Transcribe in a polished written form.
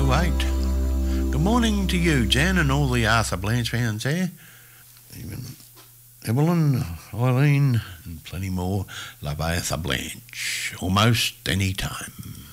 8. Good morning to you, Jan, and all the Arthur Blanche fans there. Even Evelyn, Eileen, and plenty more love Arthur Blanche almost any time.